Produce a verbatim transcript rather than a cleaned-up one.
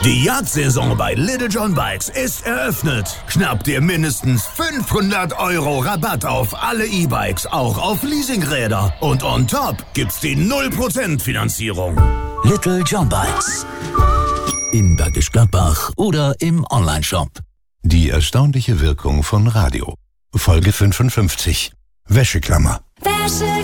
Die Jagdsaison bei Little John Bikes ist eröffnet. Schnapp dir mindestens fünfhundert Euro Rabatt auf alle E-Bikes, auch auf Leasingräder. Und on top gibt's die null Prozent Finanzierung. Little John Bikes. In Bergisch Gladbach oder im Onlineshop. Die erstaunliche Wirkung von Radio. Folge fünfundfünfzig. Wäscheklammer. Wäscheklammer.